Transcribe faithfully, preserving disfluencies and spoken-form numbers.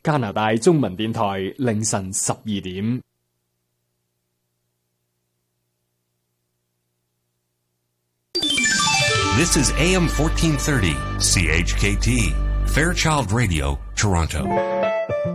加拿大中文電台凌晨十二點。 This is A M fourteen thirty, C H K T, Fairchild Radio, Toronto.